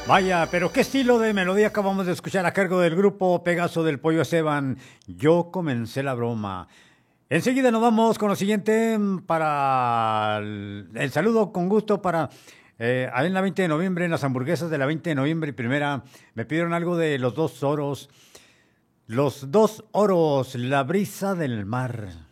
Vaya, pero qué estilo de melodía acabamos de escuchar a cargo del grupo Pegaso del Pollo Esteban. Yo comencé la broma. Enseguida nos vamos con lo siguiente para el saludo con gusto para ahí en la 20 de noviembre, en las hamburguesas de la 20 de noviembre y primera. Me pidieron algo de los dos oros. Los dos oros, la brisa del mar.